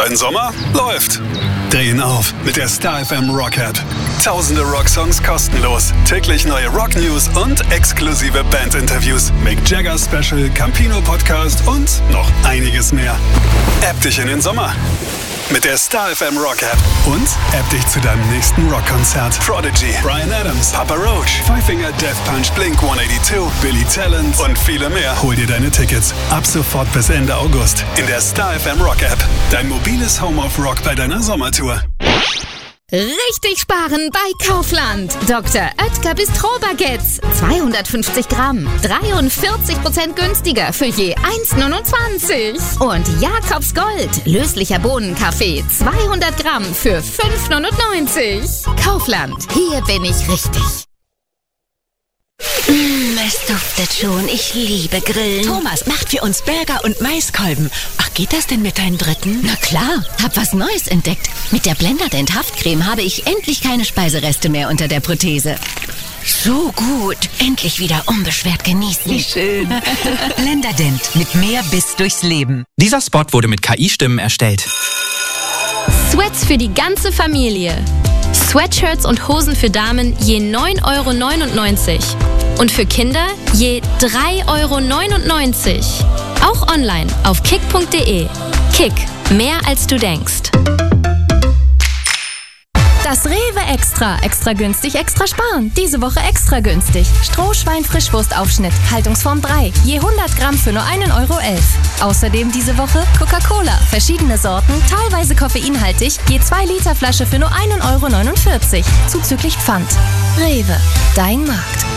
Dein Sommer läuft. Drehen auf mit der Star FM Rock App. Tausende Rocksongs kostenlos, täglich neue Rock-News und exklusive Band-Interviews, Mick Jagger Special, Campino Podcast und noch einiges mehr. App dich in den Sommer mit der Star FM Rock App und App dich zu deinem nächsten Rockkonzert. Prodigy, Bryan Adams, Papa Roach, Five Finger Death Punch, Blink 182, Billy Talent und viele mehr. Hol dir deine Tickets ab sofort bis Ende August in der Star FM Rock App. Dein mobiles Home of Rock bei deiner Sommertour. Richtig sparen bei Kaufland. Dr. Oetker Bistro-Baguettes. 250 Gramm. 43% günstiger für je 1,29. Und Jakobs Gold. Löslicher Bohnenkaffee. 200 Gramm für 5,99. Kaufland. Hier bin ich richtig. Es duftet schon. Ich liebe Grillen. Thomas macht für uns Burger und Maiskolben. Ach, geht das denn mit deinem dritten? Na klar, hab was Neues entdeckt. Mit der Blenderdent Haftcreme habe ich endlich keine Speisereste mehr unter der Prothese. So gut. Endlich wieder unbeschwert genießen. Wie schön. Blenderdent. Mit mehr Biss durchs Leben. Dieser Spot wurde mit KI-Stimmen erstellt. Sweats für die ganze Familie. Sweatshirts und Hosen für Damen je 9,99 € und für Kinder je 3,99 €. Auch online auf kick.de. Kick, mehr als du denkst. Das Rewe Extra. Extra günstig, extra sparen. Diese Woche extra günstig. Strohschwein-Frischwurstaufschnitt, Haltungsform 3. Je 100 Gramm für nur 1,11 €. Außerdem diese Woche Coca-Cola. Verschiedene Sorten, teilweise koffeinhaltig. Je 2 Liter Flasche für nur 1,49 €. Zuzüglich Pfand. Rewe. Dein Markt.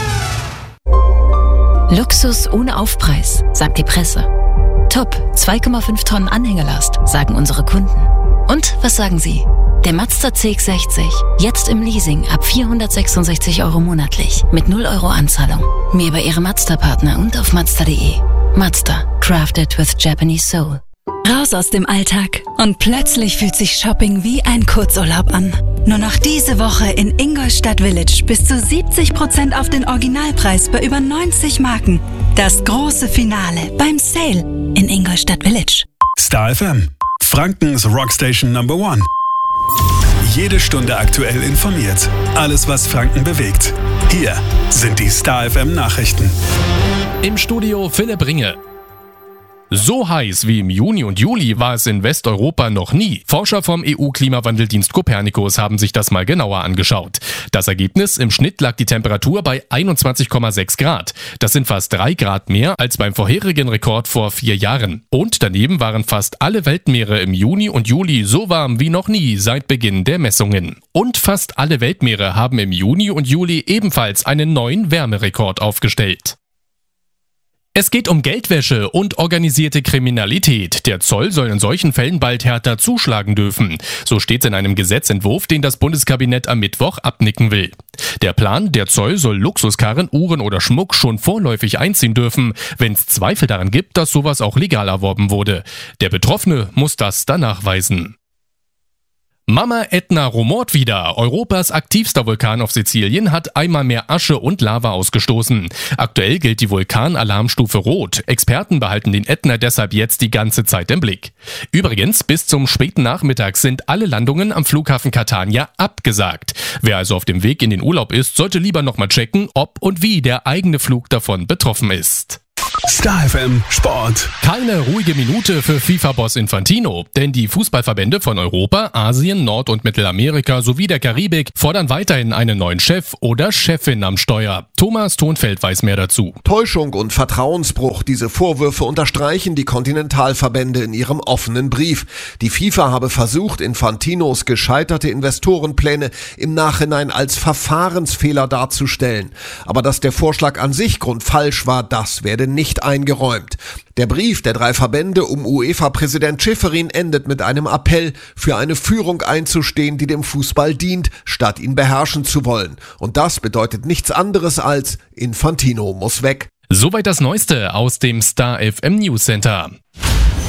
Luxus ohne Aufpreis, sagt die Presse. Top, 2,5 Tonnen Anhängelast, sagen unsere Kunden. Und was sagen Sie? Der Mazda CX-60, jetzt im Leasing ab 466 € monatlich, mit 0 € Anzahlung. Mehr bei Ihrem Mazda-Partner und auf Mazda.de. Mazda, crafted with Japanese soul. Raus aus dem Alltag und plötzlich fühlt sich Shopping wie ein Kurzurlaub an. Nur noch diese Woche in Ingolstadt Village bis zu 70% auf den Originalpreis bei über 90 Marken. Das große Finale beim Sale in Ingolstadt Village. Star FM, Frankens Rockstation Number 1. Jede Stunde aktuell informiert. Alles, was Franken bewegt. Hier sind die Star FM Nachrichten. Im Studio Philipp Ringe. So heiß wie im Juni und Juli war es in Westeuropa noch nie. Forscher vom EU-Klimawandeldienst Copernicus haben sich das mal genauer angeschaut. Das Ergebnis: im Schnitt lag die Temperatur bei 21,6 Grad. Das sind fast 3 Grad mehr als beim vorherigen Rekord vor 4 Jahren. Und daneben waren fast alle Weltmeere im Juni und Juli so warm wie noch nie seit Beginn der Messungen. Und fast alle Weltmeere haben im Juni und Juli ebenfalls einen neuen Wärmerekord aufgestellt. Es geht um Geldwäsche und organisierte Kriminalität. Der Zoll soll in solchen Fällen bald härter zuschlagen dürfen. So steht es in einem Gesetzentwurf, den das Bundeskabinett am Mittwoch abnicken will. Der Plan: der Zoll soll Luxuskarren, Uhren oder Schmuck schon vorläufig einziehen dürfen, wenn es Zweifel daran gibt, dass sowas auch legal erworben wurde. Der Betroffene muss das dann nachweisen. Mama Etna rumort wieder. Europas aktivster Vulkan auf Sizilien hat einmal mehr Asche und Lava ausgestoßen. Aktuell gilt die Vulkanalarmstufe Rot. Experten behalten den Ätna deshalb jetzt die ganze Zeit im Blick. Übrigens, bis zum späten Nachmittag sind alle Landungen am Flughafen Catania abgesagt. Wer also auf dem Weg in den Urlaub ist, sollte lieber nochmal checken, ob und wie der eigene Flug davon betroffen ist. Star FM Sport. Keine ruhige Minute für FIFA-Boss Infantino, denn die Fußballverbände von Europa, Asien, Nord- und Mittelamerika sowie der Karibik fordern weiterhin einen neuen Chef oder Chefin am Steuer. Thomas Thonfeld weiß mehr dazu. Täuschung und Vertrauensbruch, diese Vorwürfe unterstreichen die Kontinentalverbände in ihrem offenen Brief. Die FIFA habe versucht, Infantinos gescheiterte Investorenpläne im Nachhinein als Verfahrensfehler darzustellen. Aber dass der Vorschlag an sich grundfalsch war, das werde nicht eingeräumt. Der Brief der 3 Verbände um UEFA-Präsident Schäferin endet mit einem Appell, für eine Führung einzustehen, die dem Fußball dient, statt ihn beherrschen zu wollen. Und das bedeutet nichts anderes als: Infantino muss weg. Soweit das Neueste aus dem Star FM News Center.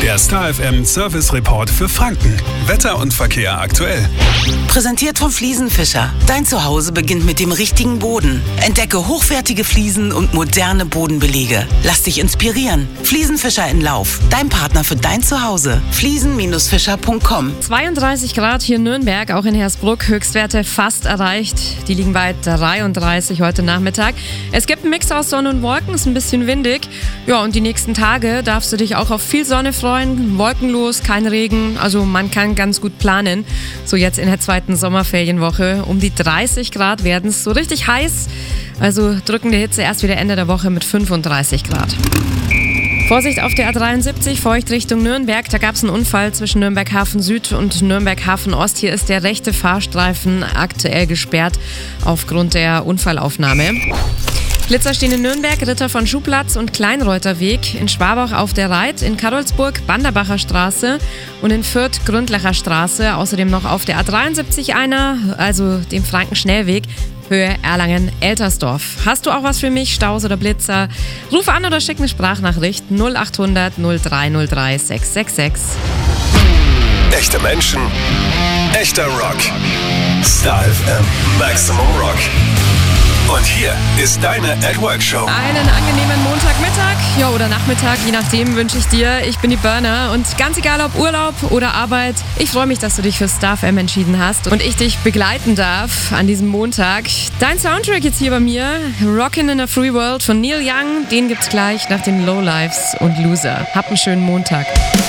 Der Star FM Service Report für Franken. Wetter und Verkehr aktuell. Präsentiert von Fliesenfischer. Dein Zuhause beginnt mit dem richtigen Boden. Entdecke hochwertige Fliesen und moderne Bodenbelege. Lass dich inspirieren. Fliesenfischer in Lauf. Dein Partner für dein Zuhause. Fliesen-fischer.com. 32 Grad hier in Nürnberg, auch in Hersbruck. Höchstwerte fast erreicht. Die liegen bei 33 heute Nachmittag. Es gibt einen Mix aus Sonne und Wolken, ist ein bisschen windig. Ja, und die nächsten Tage darfst du dich auch auf viel Sonne freuen. Wolkenlos, kein Regen. Also man kann ganz gut planen. So jetzt in der zweiten Sommerferienwoche. Um die 30 Grad werden es so richtig heiß. Also drückende Hitze erst wieder Ende der Woche mit 35 Grad. Vorsicht auf der A73, feucht Richtung Nürnberg. Da gab es einen Unfall zwischen Nürnberg Hafen Süd und Nürnberg Hafen Ost. Hier ist der rechte Fahrstreifen aktuell gesperrt aufgrund der Unfallaufnahme. Blitzer stehen in Nürnberg, Ritter von Schuhplatz und Kleinreuterweg, in Schwabach auf der Reit, in Karolsburg Banderbacher Straße und in Fürth Gründlacher Straße. Außerdem noch auf der A73 einer, also dem Frankenschnellweg, Höhe Erlangen-Eltersdorf. Hast du auch was für mich, Staus oder Blitzer? Ruf an oder schick eine Sprachnachricht 0800 0303 666. Echte Menschen, echter Rock. Star FM Maximum Rock. Und hier ist deine @Work-Show. Einen angenehmen Montagmittag, ja, oder Nachmittag, je nachdem wünsche ich dir. Ich bin die Burner und ganz egal ob Urlaub oder Arbeit, ich freue mich, dass du dich für Star FM entschieden hast und ich dich begleiten darf an diesem Montag. Dein Soundtrack jetzt hier bei mir, Rockin' in a Free World von Neil Young, den gibt's gleich nach den Lowlifes und Loser. Hab einen schönen Montag.